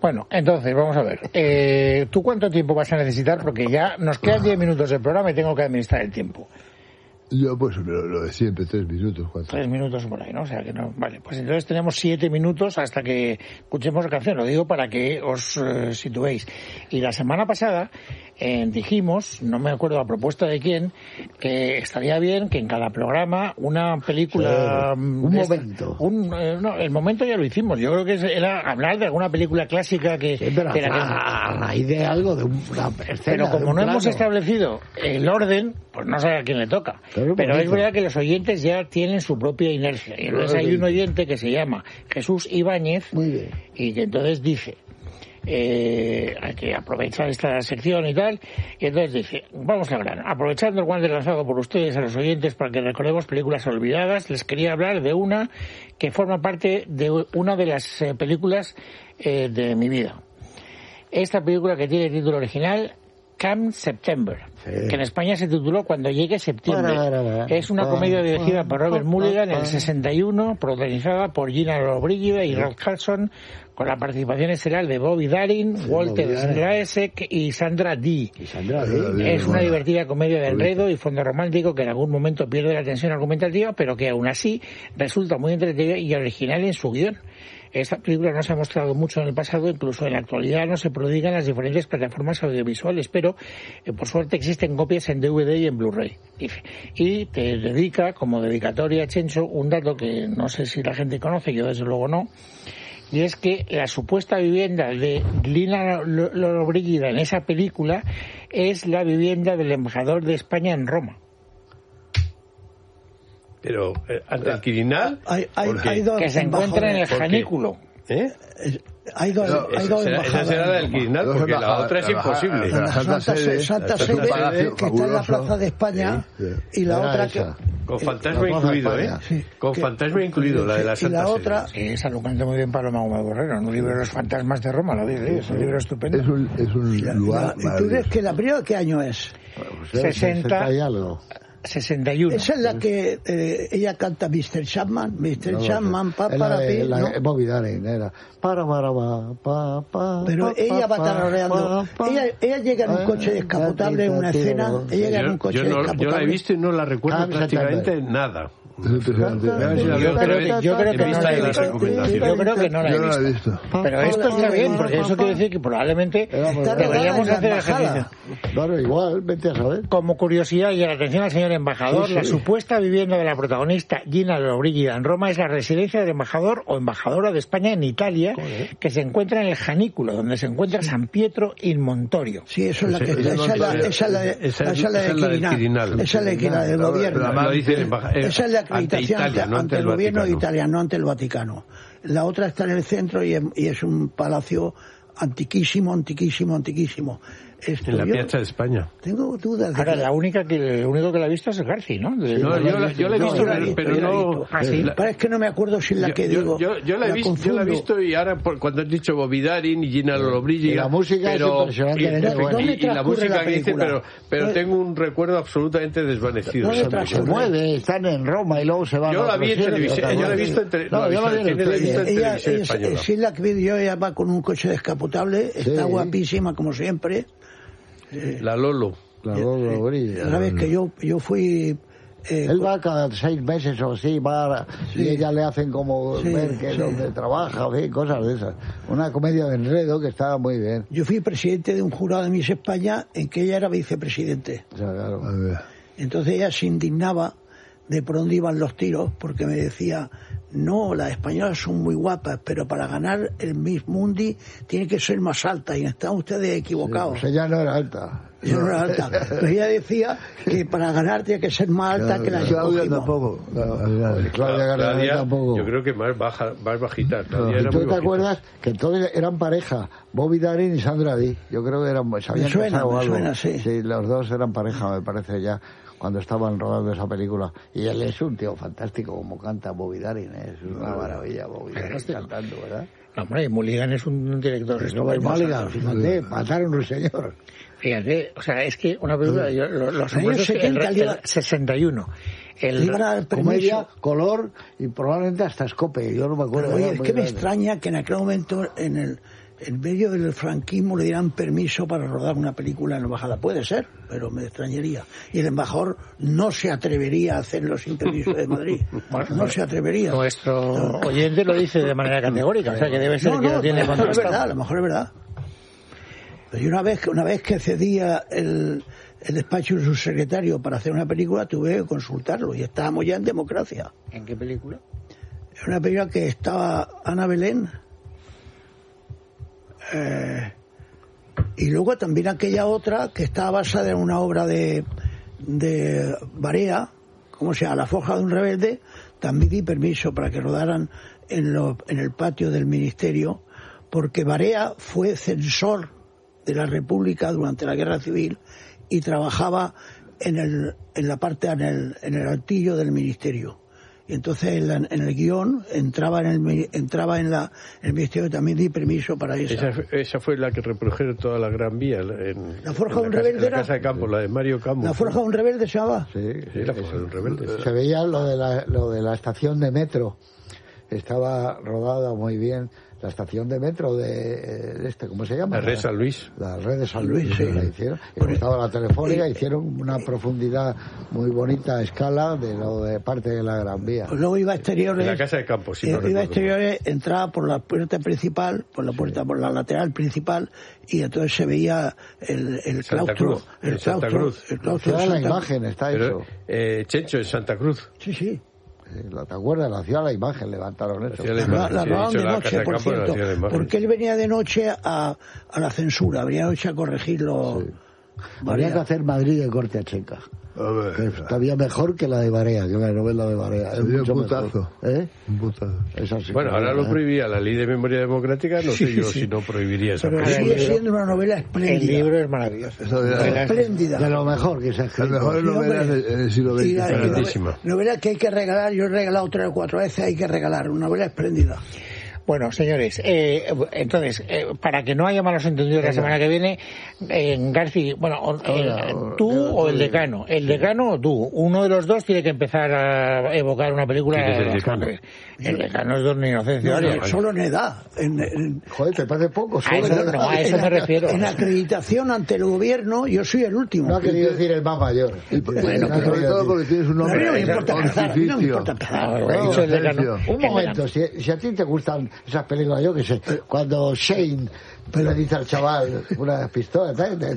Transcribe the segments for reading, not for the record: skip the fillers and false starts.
Bueno, entonces, vamos a ver. ¿Tú cuánto tiempo vas a necesitar? Porque ya nos quedan 10 minutos del programa y tengo que administrar el tiempo. Yo, pues, lo de siempre, 3 minutos, 4. 3 minutos por ahí, ¿no? O sea que no. Vale, pues entonces tenemos 7 minutos hasta que escuchemos la canción. Lo digo para que os situéis. Y la semana pasada dijimos, no me acuerdo a propuesta de quién, que estaría bien que en cada programa una película... un momento. No, el momento ya lo hicimos. Yo creo que era hablar de alguna película clásica que... a raíz de algo, de una escena. Pero como no hemos establecido el orden, pues no sé a quién le toca. Pero es verdad que los oyentes ya tienen su propia inercia. Y entonces hay un oyente que se llama Jesús Ibáñez y que entonces dice... hay que aprovechar esta sección y tal, y entonces dice, vamos al grano, aprovechando el guante lanzado por ustedes a los oyentes para que recordemos películas olvidadas, les quería hablar de una que forma parte de una de las películas de mi vida. Esta película que tiene título original Come September, que en España se tituló Cuando llegue septiembre. Es una comedia dirigida por Robert Mulligan en el 61, protagonizada por Gina Lollobrigida y Ralph Carlson, con la participación estelar de Bobby Darin, Walter Slezak y Sandra Dee. Es una divertida comedia de enredo y fondo romántico que en algún momento pierde la tensión argumentativa, pero que aún así resulta muy entretenida y original en su guión. Esta película no se ha mostrado mucho en el pasado, incluso en la actualidad no se prodiga en las diferentes plataformas audiovisuales, pero por suerte existen copias en DVD y en Blu-ray. Y te dedica, como dedicatoria a Chencho, un dato que no sé si la gente conoce, yo desde luego no, y es que la supuesta vivienda de Gina Lollobrigida en esa película es la vivienda del embajador de España en Roma. Pero, ¿ante el Quirinal? Que se encuentra en el Janículo. Hay dos embajadas. Esa será la del Quirinal, porque la otra es imposible. La Santa Sede, que está en la Plaza de España, y la otra que... Con fantasma incluido, Con fantasma incluido, la de la Santa Sede. Y la otra... Esa lo canta muy bien Paloma Gómez Borrero, en un libro de los fantasmas de Roma, lo dice, es un libro estupendo. Es un lugar ¿Y tú crees que la primera qué año es? 60 y algo. 61. Esa es la que ella canta Mr. Chapman, para Bobby Darin era pero ella va tarareando. Ella llega en un coche descapotable en una escena. Ella llega en un coche descapotable. Yo la he visto y no la recuerdo prácticamente nada. Yo creo que no la he visto. Pero esto está bien, porque eso quiere decir que probablemente deberíamos hacer ejercicio. Claro, igual, vete a saber. Como curiosidad y atención al señor embajador, la supuesta vivienda de la protagonista Gina Lollobrigida en Roma es la residencia del embajador o embajadora de España en Italia, que se encuentra en el Janículo, donde se encuentra San Pietro in Montorio. Sí, eso es la que esa es la de Quirinal. Esa es la de Quirinal del gobierno. Esa es la acreditación ante el gobierno italiano, no ante el Vaticano. La otra está en el centro y es un palacio antiquísimo. En la Piazza de España. Tengo dudas de ahora, lo único que la ha visto es Garci, ¿no? Yo la he visto, pero no... Pero es que no me acuerdo si es la que digo. Yo la he visto y ahora cuando has dicho Bobby Darin y Gina Lollobrigida... Y la música es impresionante. Y la música que dice, pero tengo un recuerdo absolutamente desvanecido. Se mueve, están en Roma y luego se van. Yo la vi en televisión. Yo la he visto en televisión española. Sí, la que vi yo, ella va con un coche descapotable, está guapísima como siempre. La Lolo brilla. Sabes que yo fui... él va cada 6 meses o así, y ella le hacen como ver que es donde trabaja, cosas de esas. Una comedia de enredo que estaba muy bien. Yo fui presidente de un jurado de Miss España en que ella era vicepresidente. O sea, claro. Entonces ella se indignaba de por dónde iban los tiros, porque me decía, no, las españolas son muy guapas, pero para ganar el Miss Mundi tiene que ser más alta, y están ustedes equivocados. Pues ella no era alta. Ella no era alta. Pero ella decía que para ganar tiene que ser más alta que la que Claudia tampoco. Claudia tampoco. Yo creo que más bajita. ¿Tú te acuerdas que entonces eran pareja, Bobby Darin y Sandra Dee? Yo creo que se habían casado algo. Sí, los dos eran pareja, me parece ya, cuando estaban rodando esa película. Y él es un tío fantástico, como canta Bobby Darin, es una maravilla Bobby Darin cantando, ¿verdad? No, hombre, Mulligan es un director. Robert Mulligan, fíjate, mataron a un señor. Fíjate, o sea, es que una película, los años 61. Comedia, color y probablemente hasta escope, yo no me acuerdo. Oye, es que me extraña que en aquel momento en en medio del franquismo le dieran permiso para rodar una película en la embajada. Puede ser, pero me extrañaría. Y el embajador no se atrevería a hacerlo sin permiso de Madrid. No se atrevería. Nuestro oyente lo dice de manera categórica, o sea que debe ser que lo tiene contrastado. Es verdad, a lo mejor es verdad. Y una vez que cedía el despacho de su secretario para hacer una película, tuve que consultarlo y estábamos ya en democracia. ¿En qué película? Era una película que estaba Ana Belén, y luego también aquella otra que estaba basada en una obra de Barea, ¿cómo se llama? La forja de un rebelde. También di permiso para que rodaran en el patio del ministerio, porque Barea fue censor de la República durante la Guerra Civil y trabajaba en el altillo del ministerio. Y entonces en el guión entraba en el ministerio, también di permiso para eso. Esa fue la que reprodujeron toda la Gran Vía. La forja de un rebelde era. La Casa de Campo, la de Mario Camus. ¿La forja de un rebelde se llamaba? Sí, la forja de un rebelde. Se veía lo de la estación de metro. Estaba rodada muy bien. La estación de metro de ¿cómo se llama? La red de San Luis. La red de San Luis, sí. La hicieron. Y estaba la Telefónica, hicieron una profundidad muy bonita a escala de parte de la Gran Vía. Pues luego iba a exteriores. En la Casa de Campo, sí. Iba a exteriores, entraba por la puerta principal, por la lateral principal, y entonces se veía el claustro. El claustro. La imagen está hecho. Chencho, en Santa Cruz. Sí. ¿Te acuerdas? La ciudad, la imagen levantaron eso. La rodaban de noche, por cierto, porque él venía de noche a la censura, venía de noche a corregirlo. Sí. Habría que hacer Madrid de corte a Checa. Que todavía mejor que la de Barea, que la novela de Barea. Es un putazo. Un putazo. Bueno, ahora lo prohibía la Ley de Memoria Democrática, no sé yo si no prohibiría esa película. Sigue siendo una novela espléndida. El libro es maravilloso. Espléndida. De lo mejor que se ha escrito. Las mejores novelas del siglo XX. Novela que hay que regalar, yo he regalado 3 o 4 veces, hay que regalar. Una novela espléndida. Bueno, señores, entonces, para que no haya malos entendidos la semana que viene, Garci, tú o el decano. El decano o tú. Uno de los dos tiene que empezar a evocar una película. El decano es Don Inocencio Arias. Solo en edad. Joder, te parece poco. A eso me refiero. En acreditación ante el gobierno, yo soy el último. No ha querido decir el más mayor. Bueno, sobre todo porque tienes un nombre. No me importa empezar. Un momento, si a ti te gustan esas películas, yo qué sé, cuando Shane le dice al chaval una pistola,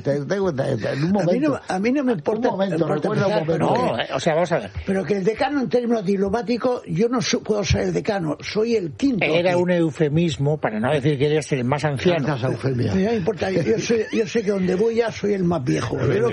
en un momento. A mí no me importa. Un momento, recuerda un momento. No, o sea, vamos a ver. Pero que el decano, en términos diplomáticos, yo no puedo ser el decano, soy el quinto. Era un eufemismo para no decir que eres el más anciano. No me importa, yo sé que donde voy ya soy el más viejo.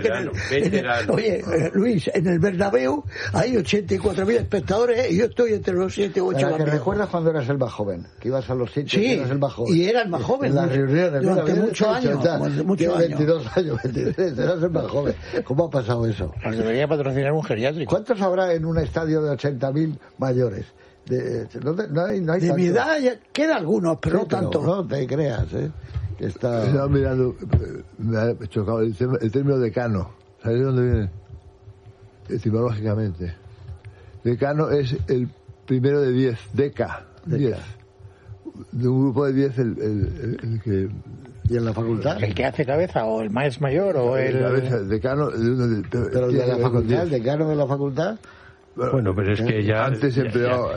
Oye, Luis, en el Bernabéu hay 84.000 espectadores y yo estoy entre los 7 u 8 años. ¿Recuerdas cuando eras el más joven? Que ibas a los sitios y eras el más joven. Y era el más joven. En las reuniones. Durante muchos años. 22 años, 23, eras el más joven. ¿Cómo ha pasado eso? Nos debería patrocinar un geriátrico. ¿Cuántos habrá en un estadio de 80.000 mayores? No hay de mi edad ya queda algunos, pero no tanto. No te creas, Estaba mirando, me ha chocado el término decano. ¿Sabes de dónde viene? Etimológicamente. Decano es el primero de 10, deca. 10. De un grupo de 10 el que... ¿Y en la facultad? ¿El que hace cabeza o el maestro mayor o el... Cabeza, el decano... ¿Pero de la facultad? ¿El decano de la facultad? Bueno, pero es que ya... Antes se empleó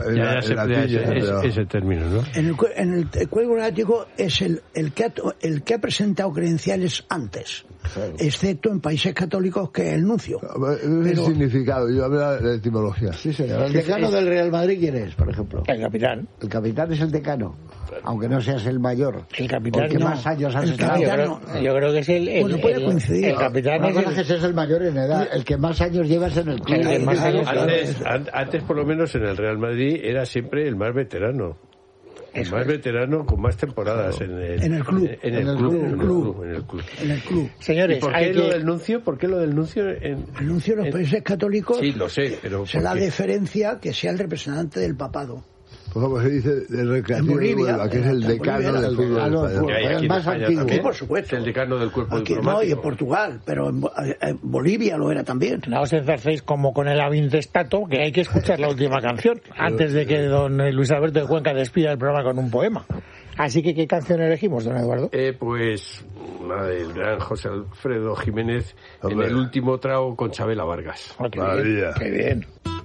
ese término, ¿no? En el código galáctico es el que ha presentado credenciales antes. Claro. Excepto en países católicos que es el nuncio. El significado, yo hablo de la etimología. Sí, señor. ¿El decano del Real Madrid quién es, por ejemplo? El capitán. El capitán es el decano, aunque no seas el mayor. El capitán porque más años has estado. Yo creo que es bueno, puede coincidir. El capitán es que seas el mayor en edad, el que más años llevas en el club. Antes, por lo menos, en el Real Madrid era siempre el más veterano. El más veterano con más temporadas en el club. En el club. Señores, ¿y por qué lo del nuncio? ¿Por qué lo del nuncio? El nuncio en los países católicos. Sí, lo sé, pero se la deferencia que sea el representante del papado. Por ejemplo, se dice del recreativo de Huelva, que es el decano del fútbol. El más antiguo. Sí, por supuesto. El decano del cuerpo diplomático. No, y en Portugal, pero en Bolivia lo era también. No os enzarcéis como con el avintestato, que hay que escuchar la última canción, antes de que don Luis Alberto de Cuenca despida el programa con un poema. Así que, ¿qué canción elegimos, don Eduardo? Pues la del gran José Alfredo Jiménez, en el último trago con Chabela Vargas. Qué bien.